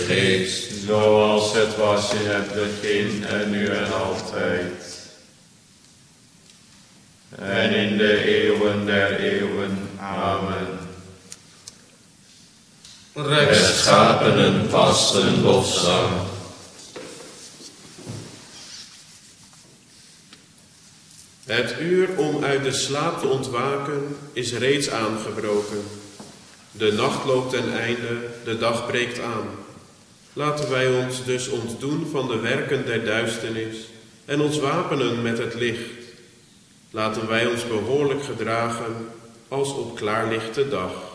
Geest, zoals het was in het begin en nu en altijd. En in de eeuwen der eeuwen. Amen. Rechtschapenen vasten lofzang. Het uur om uit de slaap te ontwaken is reeds aangebroken. De nacht loopt ten einde, de dag breekt aan. Laten wij ons dus ontdoen van de werken der duisternis en ons wapenen met het licht. Laten wij ons behoorlijk gedragen als op klaarlichte dag.